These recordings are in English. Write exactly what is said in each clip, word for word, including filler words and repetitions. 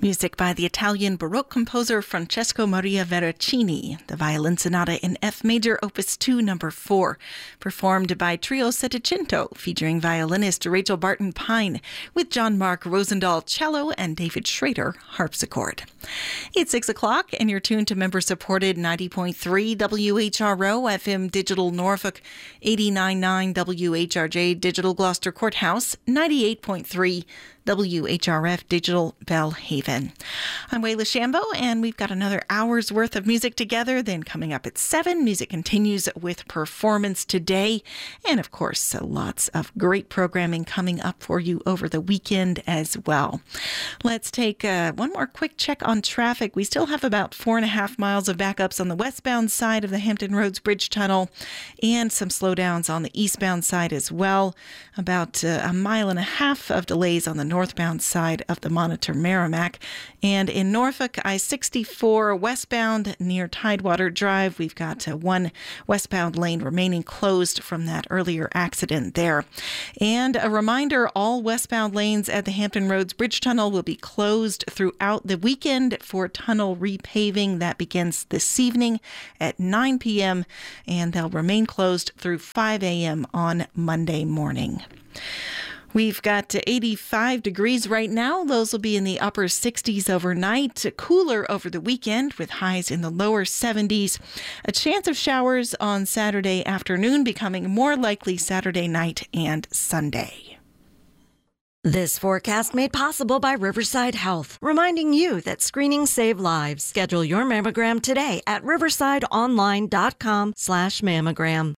Music by the Italian Baroque composer Francesco Maria Veracini, the Violin Sonata in F Major, Opus two, number four, performed by Trio Settecento, featuring violinist Rachel Barton Pine, with John Mark Rosendahl cello and David Schrader harpsichord. It's six o'clock, and you're tuned to member-supported ninety point three W H R O, F M Digital Norfolk, eighty-nine point nine W H R J Digital Gloucester Courthouse, ninety-eight point three W H R F Digital Belhaven. I'm Wayla Shambo, and we've got another hour's worth of music together. Then coming up at seven, music continues with Performance Today. And of course, lots of great programming coming up for you over the weekend as well. Let's take uh, one more quick check on traffic. We still have about four and a half miles of backups on the westbound side of the Hampton Roads Bridge Tunnel, and some slowdowns on the eastbound side as well. About uh, a mile and a half of delays on the northbound side of the Monitor Merrimack. And in Norfolk, I sixty-four westbound near Tidewater Drive, we've got uh, one westbound lane remaining closed from that earlier accident there. And a reminder, all westbound lanes at the Hampton Roads Bridge Tunnel will be closed throughout the weekend for tunnel repaving. That begins this evening at nine p.m. and they'll remain closed through five a.m. on Monday morning. We've got eighty-five degrees right now. Those will be in the upper sixties overnight. Cooler over the weekend with highs in the lower seventies. A chance of showers on Saturday afternoon, becoming more likely Saturday night and Sunday. This forecast made possible by Riverside Health, reminding you that screenings save lives. Schedule your mammogram today at riversideonline.com slash mammogram.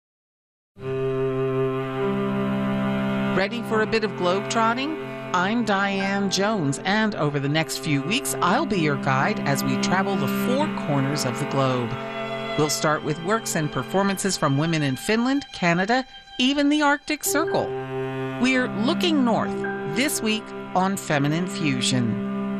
Ready for a bit of globetrotting? I'm Diane Jones, and over the next few weeks, I'll be your guide as we travel the four corners of the globe. We'll start with works and performances from women in Finland, Canada, even the Arctic Circle. We're looking north this week on Feminine Fusion.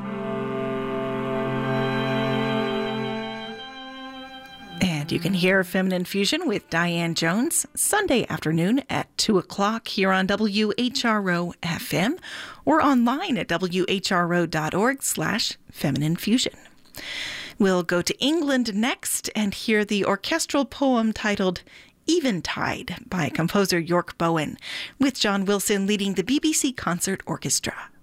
And you can hear Feminine Fusion with Diane Jones Sunday afternoon at two o'clock here on W H R O F M or online at whro.org slash feminine fusion. We'll go to England next and hear the orchestral poem titled Eventide by composer York Bowen, with John Wilson leading the B B C Concert Orchestra.